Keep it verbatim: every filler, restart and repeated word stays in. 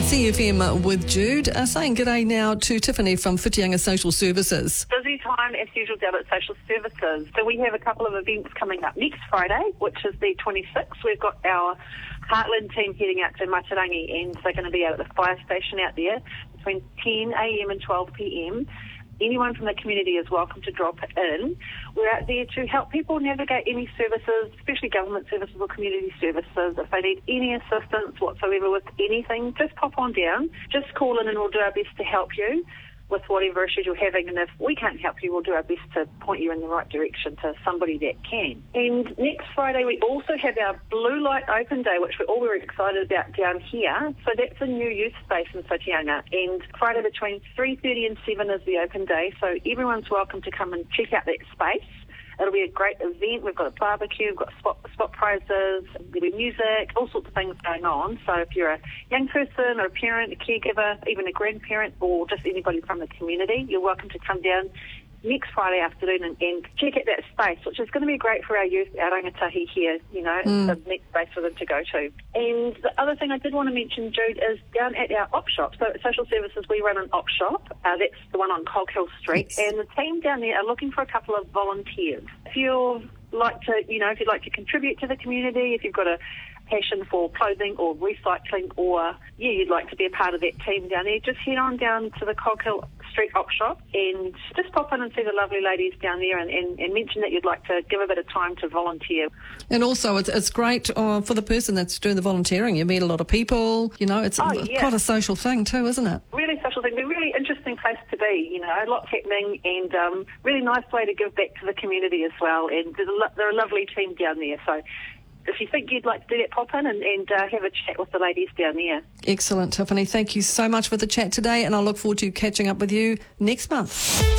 C F M with Jude, uh, saying g'day now to Tiffany from Whitianga Social Services. Busy time as usual down at Social Services. So we have a couple of events coming up next Friday, which is the twenty-sixth. We've got our Heartland team heading out to Matarangi, and they're going to be out at the fire station out there between ten a.m. and twelve p.m. Anyone from the community is welcome to drop in. We're out there to help people navigate any services, especially government services or community services. If they need any assistance whatsoever with anything, just pop on down. Just call in and we'll do our best to help you with whatever issues you're having. And if we can't help you, we'll do our best to point you in the right direction to somebody that can. And next Friday, we also have our Blue Light Open Day, which we're all very excited about down here. So that's a new youth space in Whitianga. And Friday between three thirty and seven is the open day. So everyone's welcome to come and check out that space. It'll be a great event. We've got a barbecue, we've got spot, spot prizes, there'll be music, all sorts of things going on. So if you're a young person or a parent, a caregiver, even a grandparent, or just anybody from the community, you're welcome to come down next Friday afternoon and, and check out that space, which is going to be great for our youth, our rangatahi here, you know, mm. it's the next space for them to go to. And the other thing I did want to mention, Jude, is down at our op shop. So at Social Services, we run an op shop. Uh, that's the one on Coghill Street. Yes. And the team down there are looking for a couple of volunteers. If you'd like to, you know, if you'd like to contribute to the community, if you've got a passion for clothing or recycling, or yeah, you'd like to be a part of that team down there, just head on down to the Coghill Street op shop and just pop in and see the lovely ladies down there and, and, and mention that you'd like to give a bit of time to volunteer. And also it's, it's great uh, for the person that's doing the volunteering. You meet a lot of people, you know, it's oh, a, yeah. quite a social thing too, isn't it? Really social thing. They're a really interesting place to be, you know, lots happening, and um, really nice way to give back to the community as well. And they're a, lo- they're a lovely team down there. So if you think you'd like to do that, pop in and, and uh, have a chat with the ladies down there. Excellent, Tiffany. Thank you so much for the chat today, and I look forward to catching up with you next month.